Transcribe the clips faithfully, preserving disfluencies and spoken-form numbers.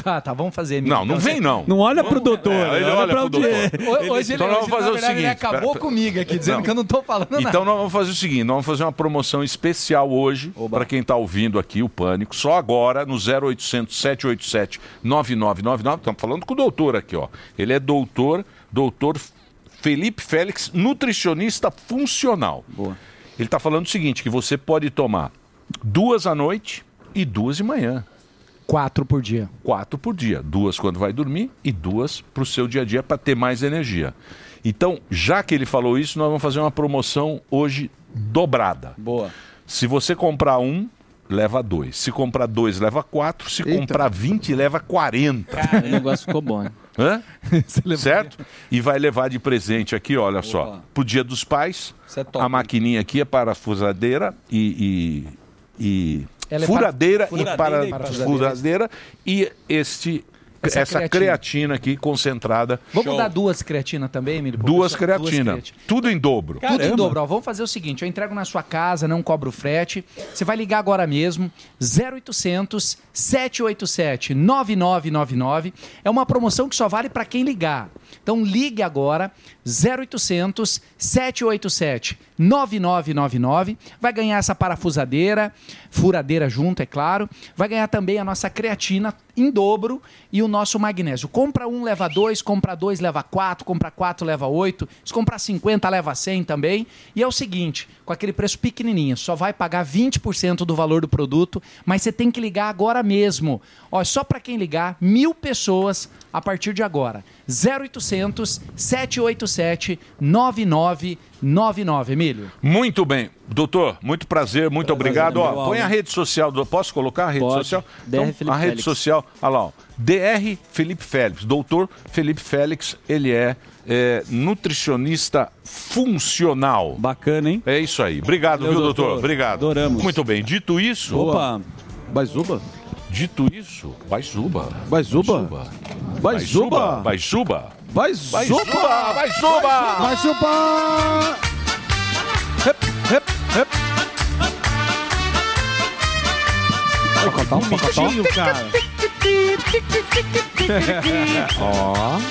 Ah, tá, vamos fazer. Emílio. Não, não vem não. Não olha pro doutor. É, ele olha pro doutor. Hoje Então ele, nós hoje, vamos fazer na o verdade, seguinte. ele acabou pera- comigo aqui, dizendo Não. que eu não tô falando nada. Então nós vamos fazer o seguinte, nós vamos fazer uma promoção especial hoje para quem está ouvindo aqui o Pânico, só agora no zero oitocentos, sete oito sete, nove nove nove nove. Estamos falando com o doutor aqui, ó. Ele é doutor, doutor Felipe Félix, nutricionista funcional. Boa. Ele está falando o seguinte, que você pode tomar duas à noite e duas de manhã. Quatro por dia. Quatro por dia. Duas quando vai dormir e duas para o seu dia a dia para ter mais energia. Então, já que ele falou isso, nós vamos fazer uma promoção hoje dobrada. Boa. Se você comprar um, leva dois. Se comprar dois, leva quatro. Se Eita. comprar vinte, leva quarenta. O negócio ficou bom, hein? Hã? Certo? E vai levar de presente aqui, olha só. Pro Dia dos Pais, Isso é top. a maquininha aqui é parafusadeira e... e, e Ela é furadeira, para- e para, furadeira e furadeira e este... Essa Essa, creatina. creatina. aqui concentrada. Vamos dar duas creatina também, Emílio? Duas Professor? creatina. creatina. Tudo em dobro. Tudo em dobro. Ó, vamos fazer o seguinte, eu entrego na sua casa, não cobro frete. Você vai ligar agora mesmo, zero oitocentos, sete oito sete, nove nove nove nove. É uma promoção que só vale para quem ligar. Então ligue agora, zero oitocentos, sete oito sete, nove nove nove nove. Vai ganhar essa parafusadeira, furadeira junto, é claro. Vai ganhar também a nossa creatina em dobro e o nosso magnésio. Compra um, leva dois, compra dois, leva quatro, compra quatro, leva oito. Se comprar cinquenta, leva cem também. E é o seguinte, com aquele preço pequenininho, só vai pagar vinte por cento do valor do produto, mas você tem que ligar agora mesmo. Ó, só para quem ligar, mil pessoas a partir de agora. zero oitocentos, sete oito sete, nove nove nove nove, Emílio. Muito bem. Doutor, muito prazer, muito obrigado. Ó, meu põe a áudio. rede social. Do... Posso colocar a rede Pode. social? D R Então, Felipe a rede Félix. social, olha lá, ó. D R Felipe Félix. Doutor Felipe Félix, ele é, é nutricionista funcional. Bacana, hein? É isso aí. Obrigado, Valeu, viu, doutor? doutor. Obrigado. Adoramos. Muito bem. Dito isso... Opa. Baizuba? Dito isso, Baizuba. Baizuba? Baizuba? Baizuba. Baizuba? Baizuba. Baizuba! Hep, hep, hep. Pacotão, pacotão. cara. Ó.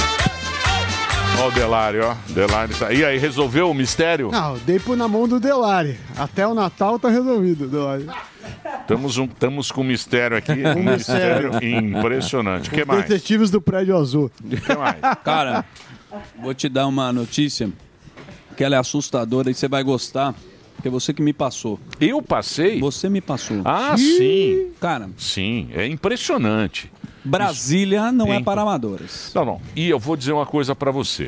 Ó o Delário, ó. Delário tá... E aí, resolveu o mistério? Não, dei por na mão do Delari. Até o Natal tá resolvido, Delari. Estamos um, estamos com um mistério aqui. Um mistério impressionante. O que mais? Detetives do Prédio Azul. O que mais? Cara, vou te dar uma notícia que ela é assustadora e você vai gostar, porque é você que me passou. Eu passei? Você me passou. Ah, sim. Cara, Sim, é impressionante. Brasília não Tem- é para amadores. Não, não. E eu vou dizer uma coisa pra você.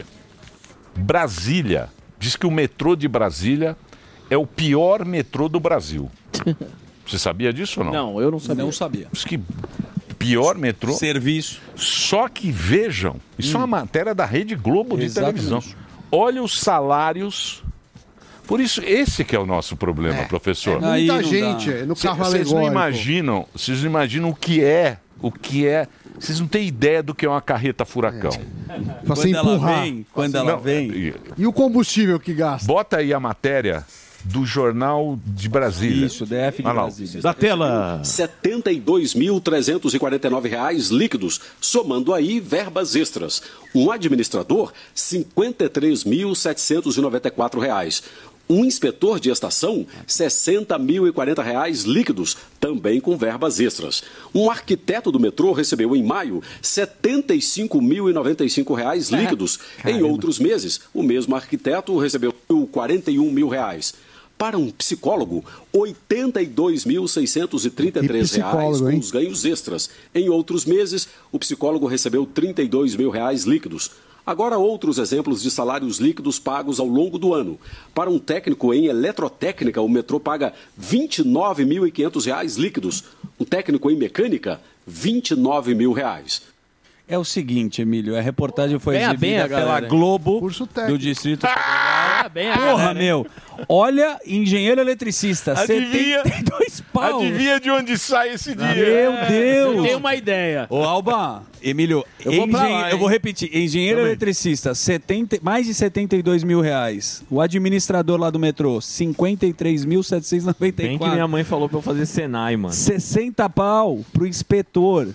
Brasília, diz que o metrô de Brasília é o pior metrô do Brasil. Você sabia disso ou não? Não, eu não sabia. Não sabia. Diz que pior metrô. Serviço. Só que vejam, isso é uma matéria da Rede Globo de Exatamente. televisão. Olha os salários. Por isso, esse que é o nosso problema, professor. É Aí muita não gente dá. no Cê- carro Vocês não alegórico. imaginam, vocês não imaginam o que é, o que é. Vocês não têm ideia do que é uma carreta furacão. Pra você Quando ela empurrar. vem, quando ela Não, vem. e- E o combustível que gasta? Bota aí a matéria do Jornal de Brasília. Isso, D F de Olha lá. Brasília. Da tela. setenta e dois mil trezentos e quarenta e nove reais líquidos, somando aí verbas extras. Um administrador, cinquenta e três mil setecentos e noventa e quatro reais. Um inspetor de estação, sessenta mil e quarenta reais líquidos, também com verbas extras. Um arquiteto do metrô recebeu em maio setenta e cinco mil e noventa e cinco reais líquidos. Em outros meses, o mesmo arquiteto recebeu quarenta e um mil reais. Para um psicólogo, oitenta e dois mil seiscentos e trinta e três Que reais psicólogo, com hein? os ganhos extras. Em outros meses, o psicólogo recebeu trinta e dois mil reais líquidos. Agora, outros exemplos de salários líquidos pagos ao longo do ano. Para um técnico em eletrotécnica, o metrô paga vinte e nove mil e quinhentos reais líquidos. Um técnico em mecânica, vinte e nove mil reais. É o seguinte, Emílio, a reportagem foi Ganha bem exibida a pela galera. Globo Curso técnico. do Distrito Ah, bem a Porra, galera, hein? meu. Olha, engenheiro eletricista, Adivinha- setenta e dois pau. Adivinha de onde sai esse Meu dinheiro? Deus. Eu tenho uma ideia. Ô, Alba, Emílio, Eu vou pra engen- lá, eu hein? vou repetir. Engenheiro Também. eletricista, setenta, mais de setenta e dois mil reais. O administrador lá do metrô, cinquenta e três mil setecentos e noventa e Bem que quatro. minha mãe falou pra eu fazer Senai, mano. sessenta pau pro inspetor.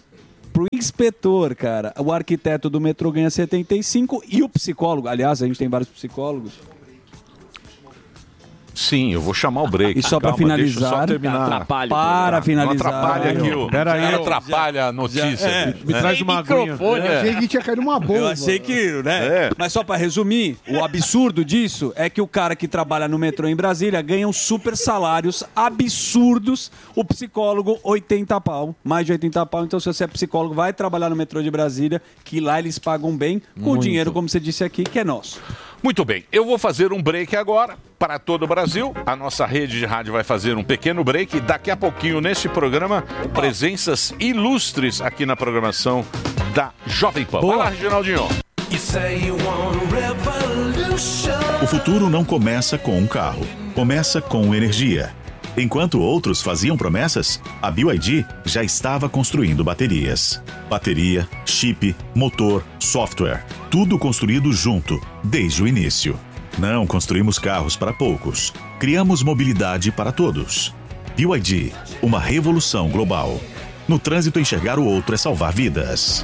pro inspetor, cara, o arquiteto do metrô ganha setenta e cinco e o psicólogo, aliás, a gente tem vários psicólogos. Sim, eu vou chamar o break. E só para Calma, deixa eu finalizar, só terminar. Atrapalha, para finalizar. Não atrapalha aqui, ó. Pera aí, Não atrapalha a notícia. Já, é, aqui, Me né? traz uma aguinha. Eu achei que tinha caído uma bomba. Eu achei que, né? É. Mas só para resumir, o absurdo disso é que o cara que trabalha no metrô em Brasília ganha uns super salários absurdos. O psicólogo, oitenta pau, mais de oitenta pau. Então, se você é psicólogo, vai trabalhar no metrô de Brasília, que lá eles pagam bem, com o dinheiro, como você disse aqui, que é nosso. Muito bem, eu vou fazer um break agora para todo o Brasil. A nossa rede de rádio vai fazer um pequeno break e daqui a pouquinho nesse programa, presenças ilustres aqui na programação da Jovem Pan. Vai lá, Reginaldinho. O futuro não começa com um carro, começa com energia. Enquanto outros faziam promessas, a B Y D já estava construindo baterias. Bateria, chip, motor, software, tudo construído junto, desde o início. Não construímos carros para poucos, criamos mobilidade para todos. B Y D, uma revolução global. No trânsito, enxergar o outro é salvar vidas.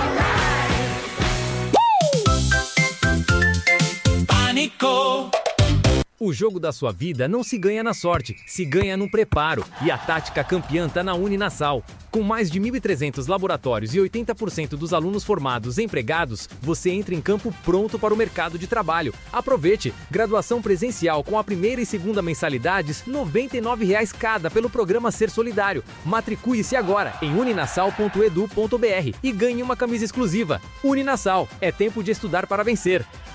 Pânico. O jogo da sua vida não se ganha na sorte, se ganha no preparo. E a tática campeã tá na Uninasal. Com mais de mil e trezentos laboratórios e oitenta por cento dos alunos formados empregados, você entra em campo pronto para o mercado de trabalho. Aproveite! Graduação presencial com a primeira e segunda mensalidades, noventa e nove reais cada pelo programa Ser Solidário. Matricule-se agora em uninasal ponto edu ponto br e ganhe uma camisa exclusiva. Uninasal, é tempo de estudar para vencer.